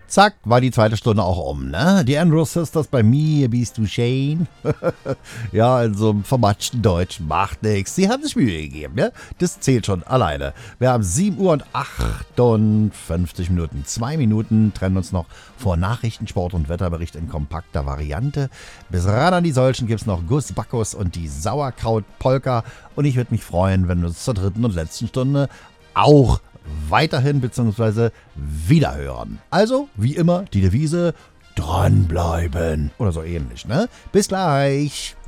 Zack, war die zweite Stunde auch um, ne? Die Andrews Sisters bei mir, bist du Shane? Ja, in so einem vermatschten Deutsch macht nix. Sie haben sich Mühe gegeben, ne? Das zählt schon alleine. Wir haben 7 Uhr und 58 Minuten. 2 Minuten trennen uns noch vor Nachrichten, Sport und Wetterbericht in kompakter Variante. Bis ran an die Solchen gibt's noch Gus Bacchus und die Sauerkraut-Polka. Und ich würde mich freuen, wenn wir uns zur dritten und letzten Stunde auch weiterhin bzw. wiederhören. Also, wie immer, die Devise, dranbleiben. Oder so ähnlich, ne? Bis gleich.